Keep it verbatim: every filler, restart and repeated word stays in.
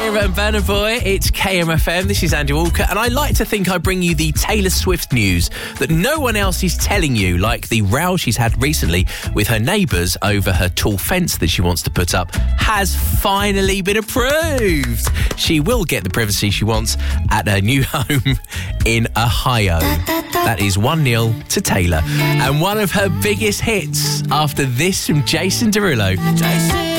Shakira and Burna Boy, it's K M F M. This is Andy Walker, and I like to think I bring you the Taylor Swift news that no one else is telling you, like the row she's had recently with her neighbours over her tall fence that she wants to put up has finally been approved. She will get the privacy she wants at her new home in Ohio. That is one nil to Taylor. And one of her biggest hits after this from Jason Derulo. Jason.